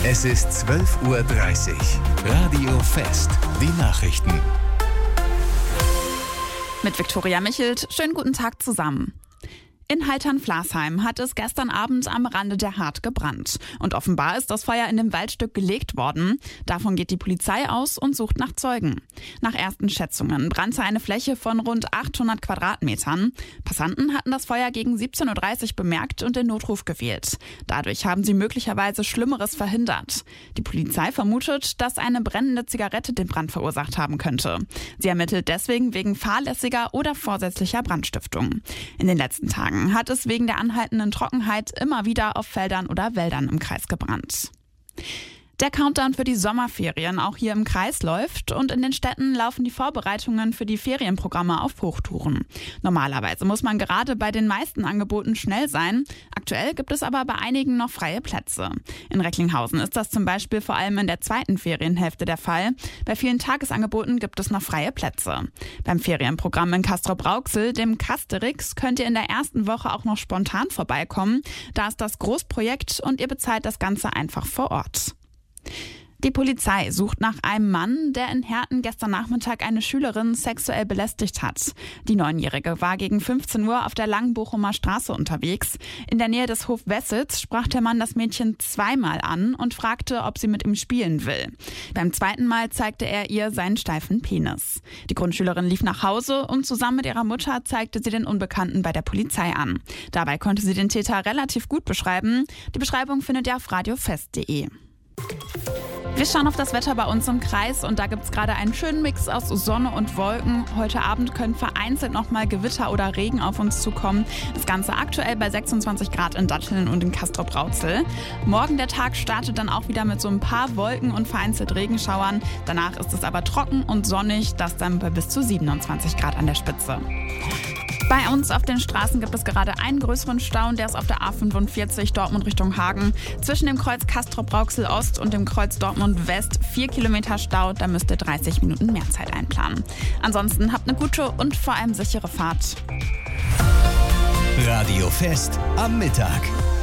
Es ist 12:30 Uhr. Radio Fest. Die Nachrichten. Mit Viktoria Michelt. Schönen guten Tag zusammen. In Haltern-Flasheim hat es gestern Abend am Rande der Hart gebrannt. Und offenbar ist das Feuer in dem Waldstück gelegt worden. Davon geht die Polizei aus und sucht nach Zeugen. Nach ersten Schätzungen brannte eine Fläche von rund 800 Quadratmetern. Passanten hatten das Feuer gegen 17:30 Uhr bemerkt und den Notruf gewählt. Dadurch haben sie möglicherweise Schlimmeres verhindert. Die Polizei vermutet, dass eine brennende Zigarette den Brand verursacht haben könnte. Sie ermittelt deswegen wegen fahrlässiger oder vorsätzlicher Brandstiftung. In den letzten Tagen hat es wegen der anhaltenden Trockenheit immer wieder auf Feldern oder Wäldern im Kreis gebrannt. Der Countdown für die Sommerferien auch hier im Kreis läuft und in den Städten laufen die Vorbereitungen für die Ferienprogramme auf Hochtouren. Normalerweise muss man gerade bei den meisten Angeboten schnell sein. Aktuell gibt es aber bei einigen noch freie Plätze. In Recklinghausen ist das zum Beispiel vor allem in der zweiten Ferienhälfte der Fall. Bei vielen Tagesangeboten gibt es noch freie Plätze. Beim Ferienprogramm in Castrop-Rauxel, dem Casterix, könnt ihr in der ersten Woche auch noch spontan vorbeikommen. Da ist das Großprojekt und ihr bezahlt das Ganze einfach vor Ort. Die Polizei sucht nach einem Mann, der in Herten gestern Nachmittag eine Schülerin sexuell belästigt hat. Die 9-Jährige war gegen 15 Uhr auf der Langenbochumer Straße unterwegs. In der Nähe des Hofwessels sprach der Mann das Mädchen zweimal an und fragte, ob sie mit ihm spielen will. Beim zweiten Mal zeigte er ihr seinen steifen Penis. Die Grundschülerin lief nach Hause und zusammen mit ihrer Mutter zeigte sie den Unbekannten bei der Polizei an. Dabei konnte sie den Täter relativ gut beschreiben. Die Beschreibung findet ihr auf radiofest.de. Wir schauen auf das Wetter bei uns im Kreis und da gibt es gerade einen schönen Mix aus Sonne und Wolken. Heute Abend können vereinzelt nochmal Gewitter oder Regen auf uns zukommen. Das Ganze aktuell bei 26 Grad in Datteln und in Castrop-Rauxel. Morgen der Tag startet dann auch wieder mit so ein paar Wolken und vereinzelt Regenschauern. Danach ist es aber trocken und sonnig, das dann bei bis zu 27 Grad an der Spitze. Bei uns auf den Straßen gibt es gerade einen größeren Stau, der ist auf der A45 Dortmund Richtung Hagen. Zwischen dem Kreuz Castrop-Rauxel Ost und dem Kreuz Dortmund West 4 Kilometer Stau, da müsst ihr 30 Minuten mehr Zeit einplanen. Ansonsten habt eine gute und vor allem sichere Fahrt. Radio Fest am Mittag.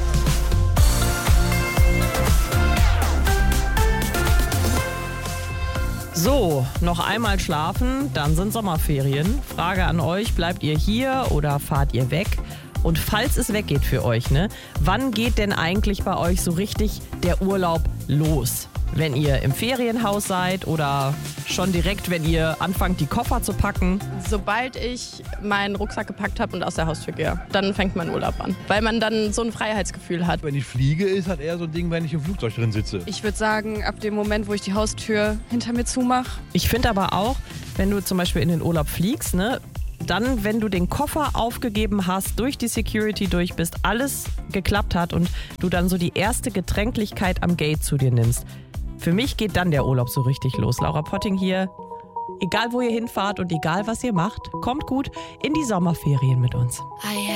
So, noch einmal schlafen, dann sind Sommerferien. Frage an euch, bleibt ihr hier oder fahrt ihr weg? Und falls es weggeht für euch, wann geht denn eigentlich bei euch so richtig der Urlaub los? Wenn ihr im Ferienhaus seid oder schon direkt, wenn ihr anfangt, die Koffer zu packen? Sobald ich meinen Rucksack gepackt habe und aus der Haustür gehe, dann fängt mein Urlaub an. Weil man dann so ein Freiheitsgefühl hat. Wenn ich fliege, ist halt eher so ein Ding, wenn ich im Flugzeug drin sitze. Ich würde sagen, ab dem Moment, wo ich die Haustür hinter mir zumache. Ich finde aber auch, wenn du zum Beispiel in den Urlaub fliegst, dann, wenn du den Koffer aufgegeben hast, durch die Security durch bist, alles geklappt hat und du dann so die erste Getränklichkeit am Gate zu dir nimmst. Für mich geht dann der Urlaub so richtig los. Laura Potting hier. Egal wo ihr hinfahrt und egal was ihr macht, kommt gut in die Sommerferien mit uns.